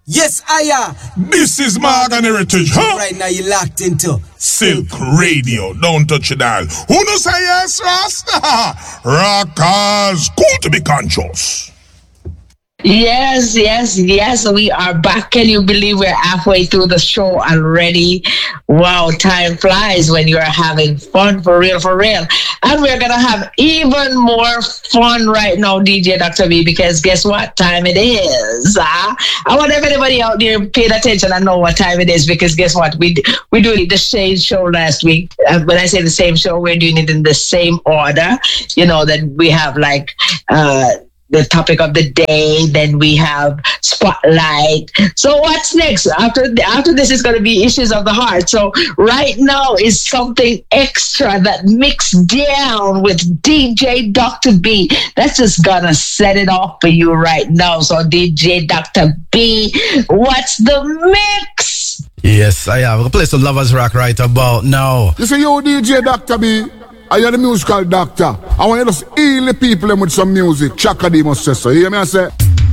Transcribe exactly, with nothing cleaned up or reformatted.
Yes, I am. This is Morgan Heritage, huh? Right now you're locked into Silk Radio. Don't touch it all. Who knows say yes, Rasta? Rockers. Cool to be conscious. Yes, yes, yes, we are back. Can you believe we're halfway through the show already? Wow, time flies when you're having fun, for real, for real. And we're going to have even more fun right now, D J Doctor B, because guess what time it is? Huh? I want everybody out there paying attention and know what time it is, because guess what? We we do the same show last week. Uh, when I say the same show, we're doing it in the same order. You know, that we have like... Uh, the topic of the day, then we have spotlight. So what's next? After after this is going to be issues of the heart. So right now is something extra that mixed down with D J Doctor B. That's just gonna set it off for you right now. So D J Doctor B, what's the mix? Yes, I have. We'll play some Lovers Rock right about now. You say, yo, D J Doctor B, I am the musical doctor. I want you to heal the people with some music. Chaka D must say so. You hear me I say?